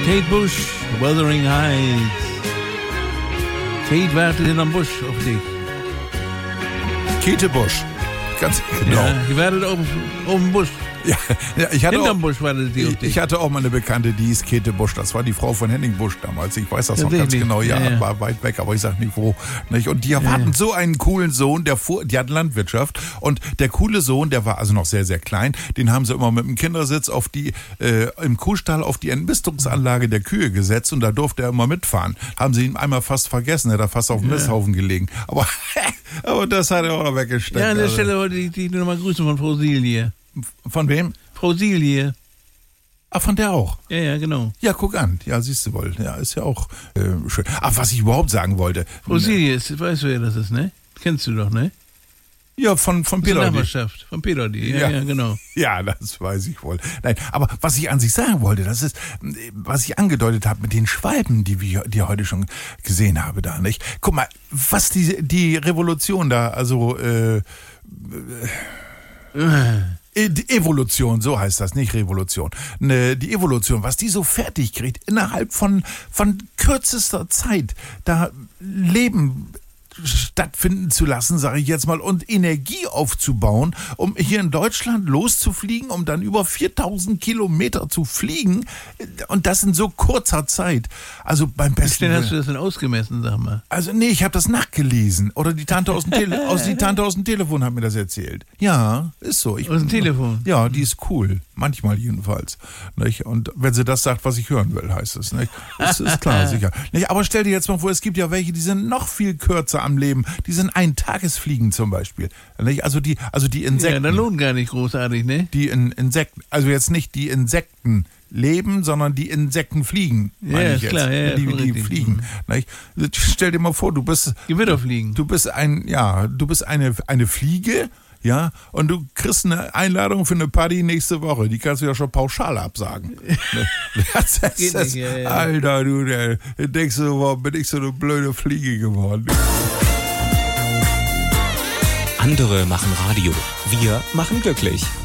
Kate Bush, Wuthering Heights. Kate wartet hinterm Busch auf dich. Käthe Busch. Ganz genau. Ja, die wartet auf dem Busch. Ja, ich hatte Hinterm auch, Busch wartet die auf dich. ich hatte auch mal eine Bekannte, die ist Käthe Busch. Das war die Frau von Henning Busch damals. Ich weiß das noch ganz Tatsächlich? genau. Ja, Ja. war weit weg, aber ich sag nicht wo. Nicht? Und die hatten so einen coolen Sohn, die hatten Landwirtschaft. Und der coole Sohn, der war also noch sehr, sehr klein, den haben sie immer mit dem Kindersitz auf im Kuhstall auf die Entmistungsanlage der Kühe gesetzt und da durfte er immer mitfahren. Haben sie ihn einmal fast vergessen, er hat fast auf dem Misthaufen gelegen. Aber das hat er auch noch weggesteckt. Ja, an der also. Stelle wollte ich dich nochmal grüßen von Frau Silje. Von wem? Frau Silje. Ach, von der auch. Ja, genau. Ja, guck an. Ja, siehst du wohl. Ja, ist ja auch schön. Ach, was ich überhaupt sagen wollte. Frau Silje, weißt du, wer das ist, ne? Kennst du doch, ne? Ja, von Aus der Peter. Nachbarschaft. Von Peter, ja, genau. Ja, das weiß ich wohl. Nein, aber was ich an sich sagen wollte, das ist, was ich angedeutet habe mit den Schwalben, die heute schon gesehen habe da, nicht? Guck mal, was die Revolution da, also die Evolution, so heißt das, nicht Revolution. Die Evolution, was die so fertig kriegt, innerhalb von kürzester Zeit, da Leben stattfinden zu lassen, sage ich jetzt mal, und Energie aufzubauen, um hier in Deutschland loszufliegen, um dann über 4000 Kilometer zu fliegen und das in so kurzer Zeit. Also beim Wie besten schnell hast du Willen. das denn ausgemessen, sag mal? Also nee, ich habe das nachgelesen. Oder die Tante aus dem Telefon hat mir das erzählt. Ja, ist so. Aus dem Telefon? Ja, die ist cool. Manchmal jedenfalls. Nicht? Und wenn sie das sagt, was ich hören will, heißt es. Nicht? Das ist klar, sicher. Nicht? Aber stell dir jetzt mal vor, es gibt ja welche, die sind noch viel kürzer am Leben. Die sind Eintagesfliegen zum Beispiel. Nicht? Also die Insekten. Ja, dann lohnt gar nicht großartig, ne? Die Insekten, also jetzt nicht die Insekten leben, sondern die Insekten fliegen. Ja, meine ich ist jetzt. klar, ja, die richtig. fliegen. Nicht? Stell dir mal vor, du bist Gewitterfliegen. eine Fliege, ja, und du kriegst eine Einladung für eine Party nächste Woche. Die kannst du ja schon pauschal absagen. Geht nicht, ja. Alter, du denkst du, warum bin ich so eine blöde Fliege geworden? Andere machen Radio. Wir machen glücklich.